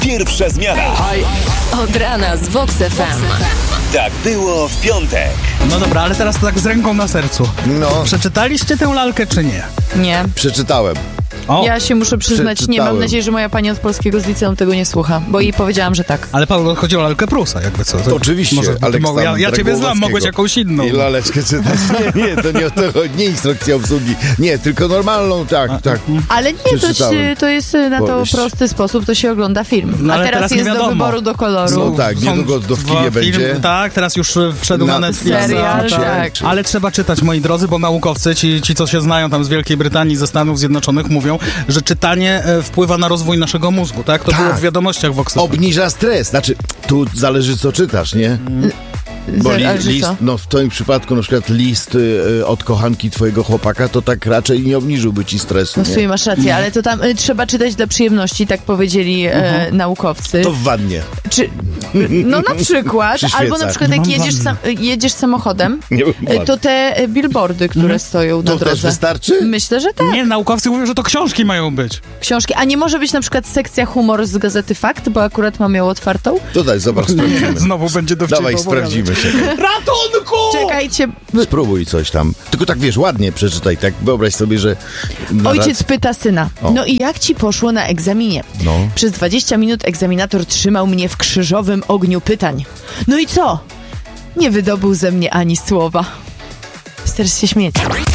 Pierwsza zmiana. Od rana z Vox FM. Tak było w piątek. No dobra, ale teraz tak z ręką na sercu. No, Przeczytaliście tę lalkę, czy nie? Nie. przeczytałem. O, Ja się muszę przyznać, nie. Mam Przeczytałem. nadzieję, że moja pani od polskiego z liceum tego nie słucha, bo jej powiedziałam, że tak. ale Paweł, chodzi o lalkę Prusa, jakby co. To oczywiście, Ja ciebie znam, mogłeś jakąś inną. I laleczkę czytać. Nie, to nie o to chodzi, nie instrukcja obsługi. Nie, tylko normalną, tak. Ale nie, Przeczytałem. to jest na to Powieść. prosty sposób, to się ogląda film. No, A ale teraz teraz nie jest do wiadomo. wyboru, do koloru. No tak, Są niedługo w dwa kinie będzie. Tak, teraz już wszedł na Na Netflixa. serial, tak. Ale trzeba czytać, moi drodzy, bo naukowcy, ci co się znają tam z Wielkiej Brytanii, ze Stanów Zjednoczonych, mówią, że czytanie wpływa na rozwój naszego mózgu, tak? To Tak. było w wiadomościach Vox FM. Obniża stres. Znaczy, tu zależy co czytasz, nie? Bo Ale że list, co? no w twoim przypadku na przykład list od kochanki twojego chłopaka, to tak raczej nie obniżyłby ci stresu, No w sumie nie? masz rację, ale to tam trzeba czytać dla przyjemności, tak powiedzieli naukowcy. To w wannie. No na przykład, Przy albo na świecach. przykład jak Nie mam jedziesz samochodem, Nie mam to te billboardy, które stoją na To też drodze. wystarczy? Myślę, że tak. Nie, naukowcy mówią, że to książki mają być. Książki. A nie może być na przykład sekcja humor z gazety Fakt, bo akurat mam ją otwartą? To daj, zobacz, sprawdzimy. Znowu będzie dowcip. Dawaj, sprawdzimy się. Ratunku! Czekajcie. Spróbuj coś tam. Tylko tak wiesz, ładnie przeczytaj, tak wyobraź sobie, że... Ojciec pyta syna, O. no i jak ci poszło na egzaminie? No. Przez 20 minut egzaminator trzymał mnie w krzyżowym ogniu pytań. No i co? Nie wydobył ze mnie ani słowa. Teraz się śmieć.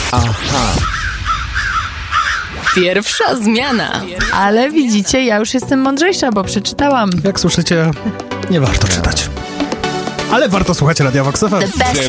Pierwsza zmiana. Ale widzicie, ja już jestem mądrzejsza, bo przeczytałam. Jak słyszycie, nie warto czytać. Ale warto słuchać Radia Vox FM. The best